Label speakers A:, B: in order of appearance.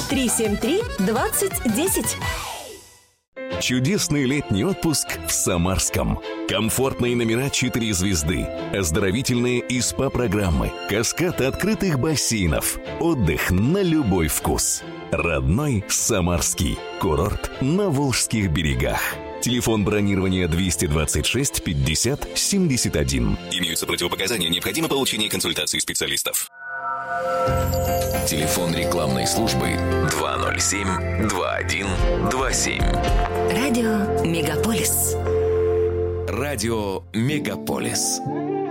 A: 373-2010.
B: Чудесный летний отпуск в Самарском. Комфортные номера 4 звезды, оздоровительные и СПА-программы, каскад открытых бассейнов, отдых на любой вкус. Родной Самарский. Курорт на Волжских берегах. Телефон бронирования 226 50 71. Имеются противопоказания, необходимо получение консультации специалистов. Телефон рекламной службы 207-2127.
A: Радио Мегаполис.
B: Радио Мегаполис.